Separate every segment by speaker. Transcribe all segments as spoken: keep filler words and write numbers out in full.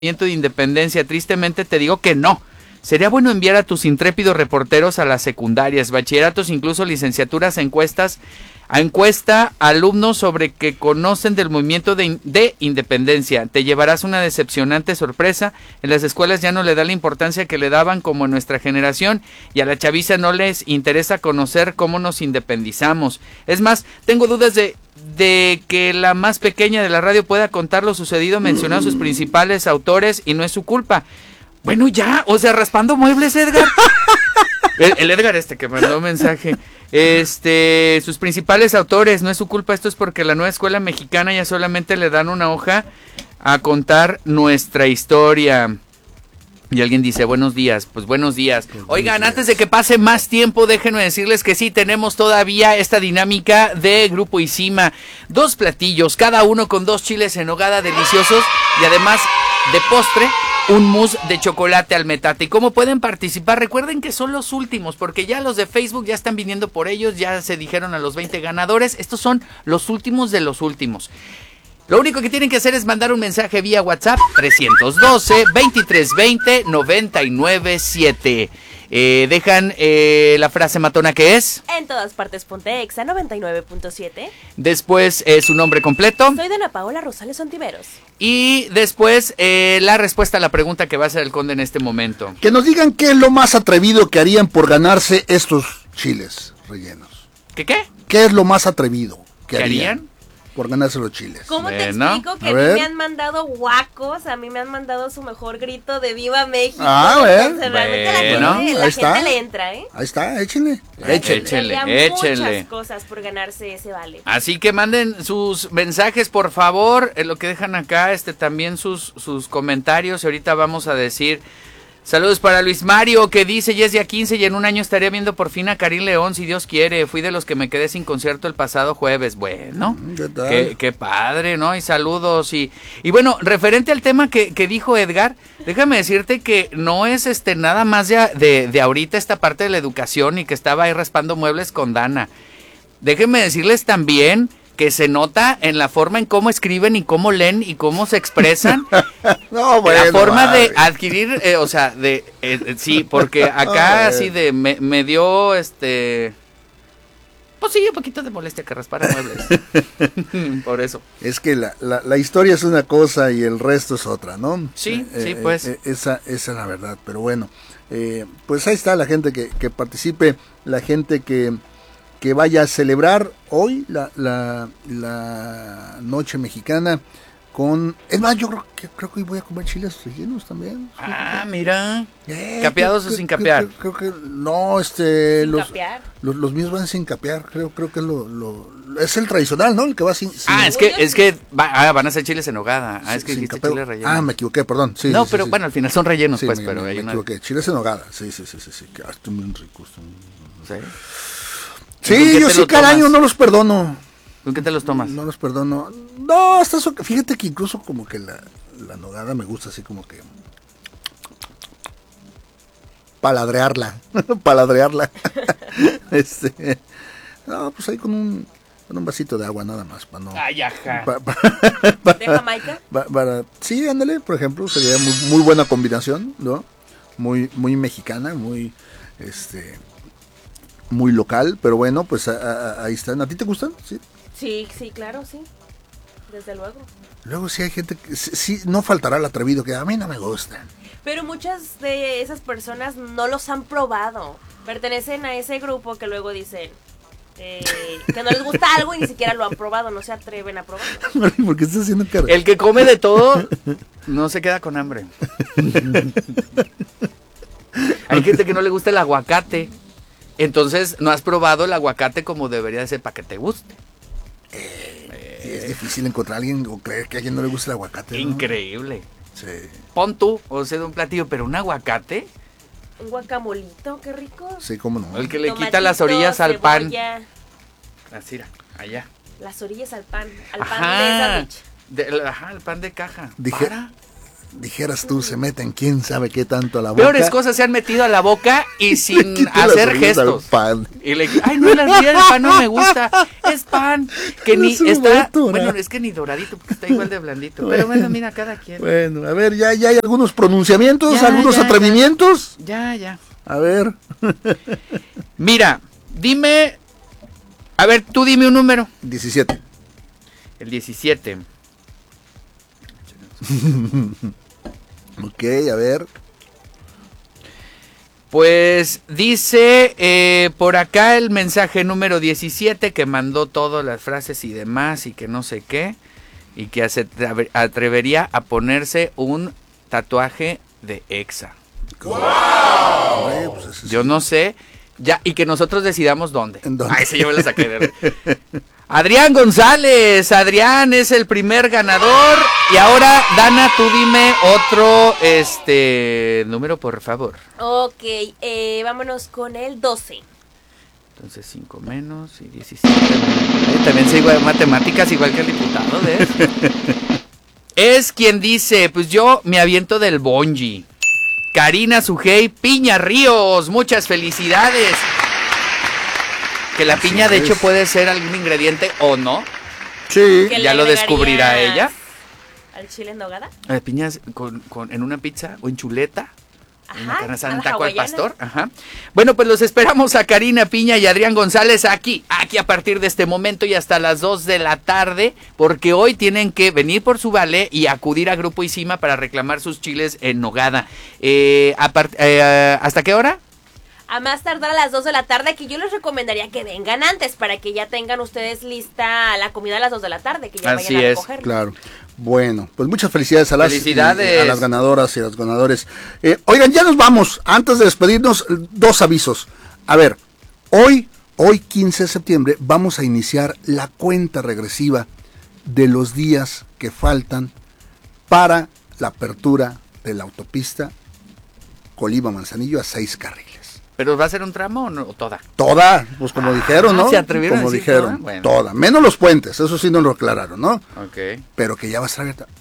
Speaker 1: de independencia. Tristemente te digo que no. Sería bueno enviar a tus intrépidos reporteros a las secundarias, bachilleratos, incluso licenciaturas, encuestas, a encuesta alumnos sobre que conocen del movimiento de, de independencia. Te llevarás una decepcionante sorpresa. En las escuelas ya no le da la importancia que le daban como en nuestra generación, y a la chaviza no les interesa conocer cómo nos independizamos. Es más, tengo dudas de, de que la más pequeña de la radio pueda contar lo sucedido, mencionar a sus principales autores, y no es su culpa. Bueno, ya, o sea, raspando muebles, Edgar. El, el Edgar este que mandó un mensaje. Este, sus principales autores, no es su culpa, esto es porque la nueva escuela mexicana ya solamente le dan una hoja a contar nuestra historia. Y alguien dice, buenos días, pues buenos días. Oigan, antes de que pase más tiempo, déjenme decirles que sí, tenemos todavía esta dinámica de Grupo Isima. Dos platillos, cada uno con dos chiles en nogada deliciosos, y además de postre, un mousse de chocolate al metate. ¿Y cómo pueden participar? Recuerden que son los últimos, porque ya los de Facebook ya están viniendo por ellos, ya se dijeron a los veinte ganadores. Estos son los últimos de los últimos. Lo único que tienen que hacer es mandar un mensaje vía WhatsApp trescientos doce, veintitrés veinte, noventa y nueve siete. Eh, dejan eh, la frase matona que es...
Speaker 2: En todas partes ponte Exa noventa y nueve punto siete.
Speaker 1: Después eh, su nombre completo.
Speaker 2: Soy Dana Paola Rosales Ontiveros.
Speaker 1: Y después eh, la respuesta a la pregunta que va a hacer el Conde en este momento.
Speaker 3: Que nos digan qué es lo más atrevido que harían por ganarse estos chiles rellenos.
Speaker 1: ¿Qué qué?
Speaker 3: ¿Qué es lo más atrevido que
Speaker 1: ¿Qué
Speaker 3: harían?
Speaker 1: harían?
Speaker 3: Por ganarse los chiles.
Speaker 2: ¿Cómo
Speaker 1: Bueno,
Speaker 2: te explico que
Speaker 3: a
Speaker 2: a,
Speaker 3: ver.
Speaker 2: mí me han mandado guacos? A mí me han mandado su mejor grito de ¡Viva México!
Speaker 3: Ah, a ver.
Speaker 2: Entonces, realmente
Speaker 1: Bueno,
Speaker 2: la gente, la
Speaker 3: ahí está.
Speaker 2: gente le entra, ¿eh?
Speaker 3: Ahí está, échenle.
Speaker 1: Échenle,
Speaker 2: Serían
Speaker 1: échenle.
Speaker 2: muchas cosas por ganarse ese vale.
Speaker 1: Así que manden sus mensajes, por favor, en lo que dejan acá, este también sus, sus comentarios, y ahorita vamos a decir... Saludos para Luis Mario, que dice, ya es día quince y en un año estaré viendo por fin a Karim León, si Dios quiere. Fui de los que me quedé sin concierto el pasado jueves. Bueno,
Speaker 3: ¿Qué tal?
Speaker 1: qué, qué padre, ¿no? Y saludos. Y, y bueno, referente al tema que, que dijo Edgar, déjame decirte que no es este nada más de, de, de ahorita esta parte de la educación y que estaba ahí raspando muebles con Dana. Déjenme decirles también... que se nota en la forma en cómo escriben y cómo leen y cómo se expresan.
Speaker 3: No, bueno,
Speaker 1: la forma
Speaker 3: madre.
Speaker 1: de adquirir, eh, o sea, de eh, eh, sí, porque acá
Speaker 3: Oh,
Speaker 1: así de me, me dio este pues sí, un poquito de molestia que raspara muebles. Por eso.
Speaker 3: Es que la, la, la historia es una cosa y el resto es otra, ¿no?
Speaker 1: Sí,
Speaker 3: Eh,
Speaker 1: sí,
Speaker 3: eh,
Speaker 1: pues.
Speaker 3: eh, esa, esa es la verdad, pero bueno. Eh, pues ahí está la gente que, que participe, la gente que, que vaya a celebrar hoy la, la, la noche mexicana con... Es más, yo creo que, creo que hoy voy a comer chiles rellenos también.
Speaker 1: Ah, mira.
Speaker 3: Eh,
Speaker 1: ¿Capeados
Speaker 3: creo-
Speaker 1: o sin
Speaker 3: creo-
Speaker 1: capear?
Speaker 3: Creo, creo que no, este...
Speaker 2: Sin
Speaker 3: los,
Speaker 2: capear.
Speaker 3: Los, los míos van sin capear, creo, creo que es lo, lo... Es el tradicional, ¿no? El que va sin... sin
Speaker 1: Ah, es que, es que va- ah, van a ser chiles en nogada. Ah, es que
Speaker 3: sin
Speaker 1: dijiste
Speaker 3: capeo.
Speaker 1: chiles rellenos.
Speaker 3: Ah, me equivoqué, perdón. Sí,
Speaker 1: no,
Speaker 3: sí,
Speaker 1: pero
Speaker 3: sí,
Speaker 1: bueno,
Speaker 3: sí.
Speaker 1: al final son rellenos,
Speaker 3: Sí,
Speaker 1: pues,
Speaker 3: me,
Speaker 1: pero
Speaker 3: me,
Speaker 1: hay
Speaker 3: me
Speaker 1: una...
Speaker 3: equivoqué. Chiles en nogada. Sí, sí, sí, sí, sí. Que, ah, están bien ricos.
Speaker 1: ¿Sí?
Speaker 3: Sí,
Speaker 1: ¿Con qué
Speaker 3: yo
Speaker 1: te
Speaker 3: sí
Speaker 1: lo
Speaker 3: cada
Speaker 1: tomas?
Speaker 3: año no los perdono.
Speaker 1: ¿Con qué te los tomas?
Speaker 3: No los perdono. No, hasta eso, fíjate que incluso como que la, la nogada me gusta así como que... Paladrearla. Paladrearla. este... No, pues ahí con un... Con un vasito de agua nada más, para no...
Speaker 1: Ay, ajá.
Speaker 3: pa- pa-
Speaker 2: ¿De Jamaica?
Speaker 3: Pa- para, sí, ándale, por ejemplo, sería muy, muy buena combinación, ¿no? Muy, muy mexicana, muy, este, muy local, pero bueno, pues a- a- ahí están. ¿A ti te gustan? Sí.
Speaker 2: Sí, sí, claro, sí. Desde luego.
Speaker 3: Luego sí hay gente que, sí, sí, no faltará el atrevido que a mí no me gustan.
Speaker 2: Pero muchas de esas personas no los han probado. Pertenecen a ese grupo que luego dicen eh, que no les gusta algo y ni siquiera lo han probado, no se atreven a probarlo.
Speaker 3: ¿Por qué estás haciendo cara?
Speaker 1: El que come de todo no se queda con hambre. Hay gente que no le gusta el aguacate. Entonces no has probado el aguacate como debería de ser para que te guste.
Speaker 3: Sí, es difícil encontrar a alguien o creer que a alguien no le gusta el aguacate, ¿no?
Speaker 1: Increíble.
Speaker 3: Sí.
Speaker 1: Pon tú, o sea, de un platillo, pero un aguacate,
Speaker 2: Un guacamolito, qué rico.
Speaker 3: Sí, cómo no.
Speaker 1: el que le
Speaker 2: Tomatito,
Speaker 1: quita las orillas al pan.
Speaker 2: cebolla,
Speaker 1: Así, mira, allá.
Speaker 2: Las orillas al pan, al pan
Speaker 1: Ajá.
Speaker 2: de sándwich.
Speaker 1: De- ajá, el pan de caja.
Speaker 3: Dije-
Speaker 1: Para.
Speaker 3: dijeras tú, se meten quién sabe qué tanto a la boca.
Speaker 1: Peores cosas se han metido a la boca y sin hacer gestos.
Speaker 3: Pan.
Speaker 1: Y le ay, no, la orilla del pan no me gusta, es pan, que ni
Speaker 3: Es un
Speaker 1: está,
Speaker 3: vato, ¿no?
Speaker 1: bueno, es que ni doradito, porque está igual de blandito, pero bueno, mira, cada quien.
Speaker 3: Bueno, a ver, ya, ya hay algunos pronunciamientos,
Speaker 1: Ya,
Speaker 3: algunos
Speaker 1: ya,
Speaker 3: atrevimientos.
Speaker 1: Ya, ya.
Speaker 3: A ver.
Speaker 1: Mira, dime, a ver, tú dime un número.
Speaker 3: diecisiete.
Speaker 1: El diecisiete.
Speaker 3: Ok, a ver.
Speaker 1: Pues dice eh, por acá el mensaje número diecisiete que mandó todas las frases y demás y que no sé qué y que se atrevería a ponerse un tatuaje de Exa.
Speaker 3: Wow. Oye, pues ese sí.
Speaker 1: Yo no sé, ya y que nosotros decidamos dónde.
Speaker 3: ¿En dónde?
Speaker 1: Ay, sí, yo me la saqué de... Adrián González, Adrián es el primer ganador y ahora Dana, tú dime otro este número por favor.
Speaker 2: Ok, eh, vámonos con el doce.
Speaker 1: Entonces cinco menos y diecisiete. Eh, también sé igual matemáticas igual que el diputado, ¿ves? Es quien dice, pues yo me aviento del bungee. Karina Sujei Piña Ríos, muchas felicidades. Que la
Speaker 3: Así
Speaker 1: piña de
Speaker 3: es.
Speaker 1: hecho puede ser algún ingrediente o no.
Speaker 3: Sí.
Speaker 2: ¿Qué
Speaker 1: Ya
Speaker 2: le
Speaker 1: lo descubrirá
Speaker 2: agregarías
Speaker 1: ella.
Speaker 2: ¿Al chile en nogada?
Speaker 1: Eh, piñas con, con, en una pizza o en chuleta. En una
Speaker 2: Ajá,
Speaker 1: carne asada,
Speaker 2: a
Speaker 1: un
Speaker 2: la
Speaker 1: taco al
Speaker 2: hawaiana.
Speaker 1: pastor. Ajá. Bueno, pues los esperamos a Karina Piña y Adrián González aquí, aquí a partir de este momento y hasta las dos de la tarde, porque hoy tienen que venir por su vale y acudir a Grupo Isima para reclamar sus chiles en nogada. Eh, a part- eh, ¿Hasta qué hora?
Speaker 2: A más tardar a las dos de la tarde, que yo les recomendaría que vengan antes para que ya tengan ustedes lista la comida a las dos de la tarde, que ya
Speaker 1: Así
Speaker 2: vayan a
Speaker 1: es,
Speaker 2: recoger.
Speaker 3: Claro. Bueno, pues muchas felicidades a las,
Speaker 1: Felicidades.
Speaker 3: eh, a las ganadoras y a los ganadores. Eh, oigan, ya nos vamos. Antes de despedirnos, dos avisos. A ver, hoy, hoy quince de septiembre, vamos a iniciar la cuenta regresiva de los días que faltan para la apertura de la autopista Colima-Manzanillo a seis carriles.
Speaker 1: ¿Pero va a ser un tramo o no? ¿O toda?
Speaker 3: Toda, pues como
Speaker 1: Ah,
Speaker 3: dijeron, ¿no?
Speaker 1: ¿se atrevieron
Speaker 3: como
Speaker 1: a decir
Speaker 3: dijeron,
Speaker 1: toda? Bueno.
Speaker 3: toda. Menos los puentes, eso sí nos lo aclararon, ¿no?
Speaker 1: Ok.
Speaker 3: Pero que ya va a estar abierta.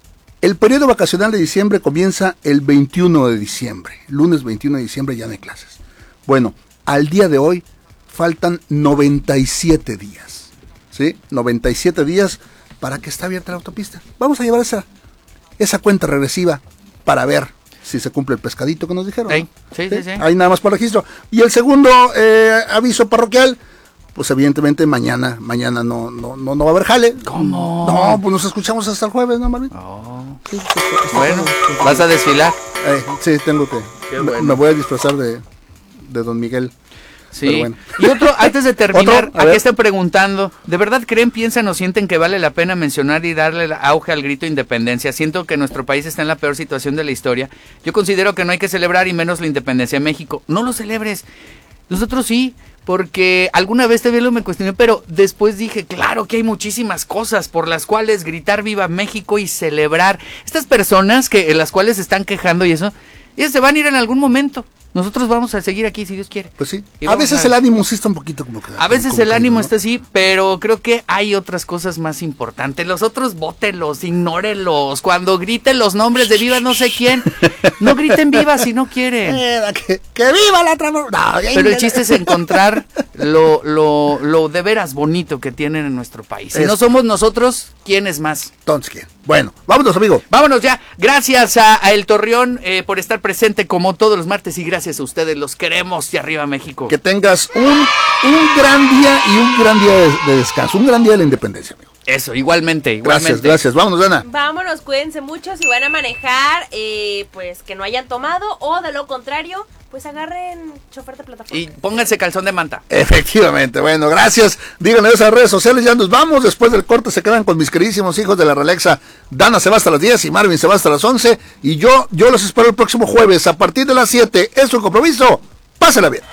Speaker 3: El periodo vacacional de diciembre comienza el veintiuno de diciembre. Lunes veintiuno de diciembre ya no hay clases. Bueno, al día de hoy faltan noventa y siete días. ¿Sí? noventa y siete días para que esté abierta la autopista. Vamos a llevar esa, esa cuenta regresiva para ver si se cumple el pescadito que nos dijeron.
Speaker 1: Sí,
Speaker 3: ¿no?
Speaker 1: sí, sí, sí.
Speaker 3: Hay nada más para registro. Y el segundo eh, aviso parroquial, pues evidentemente mañana, mañana no, no, no, no va a haber jale.
Speaker 1: ¿Cómo?
Speaker 3: No, pues nos escuchamos hasta el jueves, ¿no, Marvin?
Speaker 1: Oh.
Speaker 3: Sí, sí, sí, hasta
Speaker 1: Bueno,
Speaker 3: el jueves.
Speaker 1: vas a desfilar.
Speaker 3: Eh, sí, tengo que.
Speaker 1: Qué
Speaker 3: me,
Speaker 1: bueno.
Speaker 3: me voy a disfrazar de, de Don Miguel.
Speaker 1: Sí.
Speaker 3: Pero bueno.
Speaker 1: Y otro, antes de terminar,
Speaker 3: Otro, a
Speaker 1: aquí
Speaker 3: ver.
Speaker 1: están preguntando, ¿de verdad creen, piensan o sienten que vale la pena mencionar y darle la- auge al grito de independencia? Siento que nuestro país está en la peor situación de la historia. Yo considero que no hay que celebrar y menos la independencia de México. No lo celebres. Nosotros sí, porque alguna vez también lo me cuestioné, pero después dije, claro que hay muchísimas cosas por las cuales gritar viva México y celebrar. Estas personas que en las cuales se están quejando y eso, ellas se van a ir en algún momento. Nosotros vamos a seguir aquí si Dios quiere.
Speaker 3: Pues sí.
Speaker 1: Y
Speaker 3: A
Speaker 1: vamos
Speaker 3: veces
Speaker 1: a-
Speaker 3: el ánimo sí está un poquito como que.
Speaker 1: A veces
Speaker 3: como
Speaker 1: el
Speaker 3: caído,
Speaker 1: ánimo
Speaker 3: ¿no?
Speaker 1: está así, pero creo que hay otras cosas más importantes. Los otros bótenlos, ignórenlos. Cuando griten los nombres de viva no sé quién, no griten viva si no quieren.
Speaker 3: Eh, que, que viva la trama. No,
Speaker 1: Pero el chiste es encontrar lo, lo, lo de veras bonito que tienen en nuestro país. Si
Speaker 3: Es-
Speaker 1: no somos nosotros, ¿quién es más?
Speaker 3: Entonces, ¿quién? Bueno, vámonos, amigo.
Speaker 1: Vámonos ya. Gracias a, a El Torreón eh, por estar presente como todos los martes y gracias a ustedes. Los queremos y arriba México.
Speaker 3: Que tengas un, un gran día y un gran día de, de descanso. Un gran día de la independencia, amigo.
Speaker 1: Eso, igualmente, igualmente.
Speaker 3: Gracias, gracias. Vámonos, Dana.
Speaker 2: Vámonos, cuídense mucho. Si van a manejar, eh, pues que no hayan tomado, o de lo contrario, pues agarren chofer de plataforma.
Speaker 1: Y pónganse calzón de manta.
Speaker 3: Efectivamente, bueno, gracias. Díganle a esas redes sociales, ya nos vamos. Después del corte se quedan con mis queridísimos hijos de la Relaxa. Dana se va hasta las diez y Marvin se va hasta las once. Y yo, yo los espero el próximo jueves a partir de las siete. Es su compromiso. Pásela bien.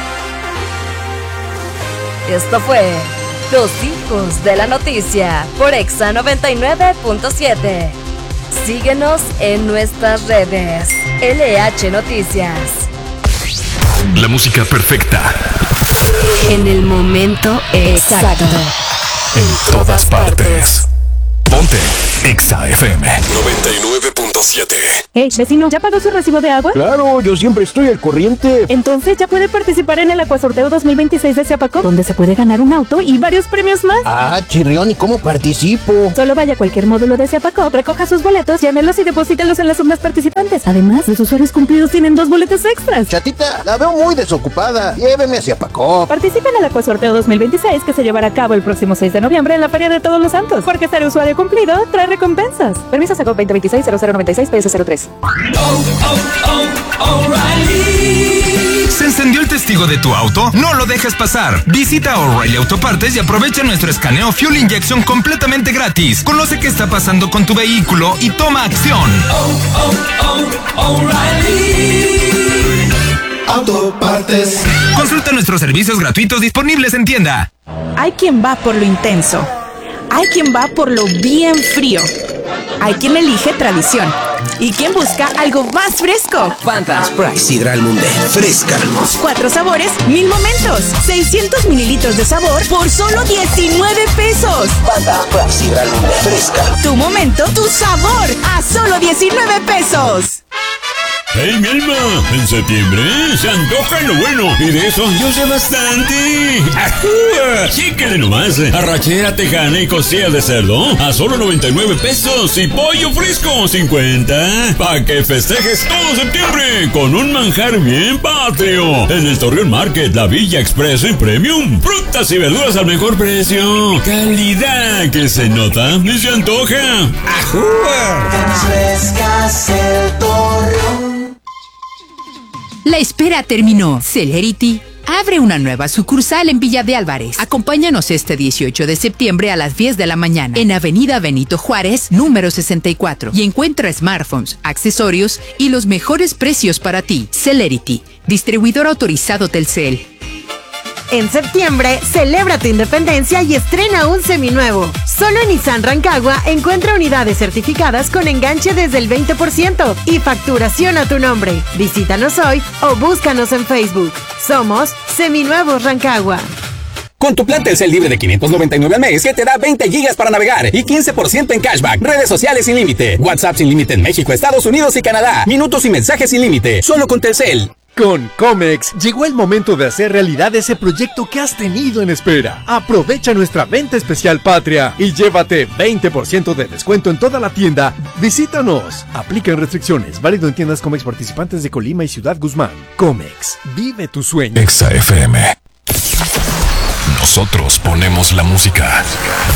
Speaker 4: Esto fue Los Hijos de la Noticia por Exa noventa y nueve punto siete. Síguenos en nuestras redes. L H Noticias.
Speaker 5: La música perfecta
Speaker 4: En el momento exacto.
Speaker 5: en todas partes. Ponte Exa F M
Speaker 6: noventa y nueve punto siete.
Speaker 7: Hey, vecino, ¿ya pagó su recibo de agua?
Speaker 8: Claro, yo siempre estoy al corriente.
Speaker 7: Entonces ya puede participar en el Acuasorteo dos mil veintiséis de Ciapaco, donde se puede ganar un auto y varios premios más.
Speaker 8: Ah, chirrión, ¿y cómo participo?
Speaker 7: Solo vaya a cualquier módulo de Ciapaco, recoja sus boletos, llénelos y deposítelos en las urnas participantes. Además, los usuarios cumplidos tienen dos boletos extras.
Speaker 8: Chatita, la veo muy desocupada. Lléveme a Ciapaco.
Speaker 7: Participa en el Acuasorteo dos mil veintiséis que se llevará a cabo el próximo seis de noviembre en la Feria de Todos los Santos. Porque ser usuario cumplido trae recompensas. Permiso SACOP veinte veintiséis cero cero noventa y seis P S cero tres.
Speaker 9: ¿Se encendió el testigo de tu auto? No lo dejes pasar. Visita O'Reilly Autopartes y aprovecha nuestro escaneo Fuel Injection completamente gratis. Conoce qué está pasando con tu vehículo y toma acción. Oh, oh, oh, O'Reilly Autopartes. Consulta nuestros servicios gratuitos disponibles en tienda.
Speaker 10: Hay quien va por lo intenso. Hay quien va por lo bien frío. Hay quien elige tradición. ¿Y quien busca algo más fresco?
Speaker 11: Fanta Sprite Sidral Mundet. Fresca.
Speaker 10: Cuatro sabores, mil momentos. seiscientos mililitros de sabor por solo diecinueve pesos.
Speaker 11: Fanta Sprite Sidral Mundet. Fresca.
Speaker 10: Tu momento, tu sabor. A solo diecinueve pesos.
Speaker 12: ¡Hey, mi alma! En septiembre se antoja lo bueno y de eso yo sé bastante. ¡Ajúa! ¡Chíquele nomás! Arrachera tejana y costilla de cerdo a solo noventa y nueve pesos y pollo fresco cincuenta. Pa' que festejes todo septiembre con un manjar bien patrio. En el Torreón Market, la Villa Expreso y Premium. Frutas y verduras al mejor precio. Calidad que se nota y se antoja. ¡Ajúa!
Speaker 13: Frescas el Torreón.
Speaker 14: La espera terminó. Celerity abre una nueva sucursal en Villa de Álvarez. Acompáñanos este dieciocho de septiembre a las diez de la mañana en Avenida Benito Juárez, número sesenta y cuatro. Y encuentra smartphones, accesorios y los mejores precios para ti. Celerity, distribuidor autorizado Telcel.
Speaker 15: En septiembre, celebra tu independencia y estrena un seminuevo. Solo en Nissan Rancagua encuentra unidades certificadas con enganche desde el veinte por ciento y facturación a tu nombre. Visítanos hoy o búscanos en Facebook. Somos Seminuevos Rancagua.
Speaker 16: Con tu plan Telcel libre de quinientos noventa y nueve al mes, que te da veinte gigas para navegar y quince por ciento en cashback. Redes sociales sin límite. WhatsApp sin límite en México, Estados Unidos y Canadá. Minutos y mensajes sin límite. Solo con Telcel.
Speaker 17: Con Comex llegó el momento de hacer realidad ese proyecto que has tenido en espera. Aprovecha nuestra venta especial Patria y llévate veinte por ciento de descuento en toda la tienda. Visítanos. Aplican restricciones. Válido en tiendas Comex participantes de Colima y Ciudad Guzmán. Comex, vive tu sueño.
Speaker 5: Exa F M. Nosotros ponemos la música.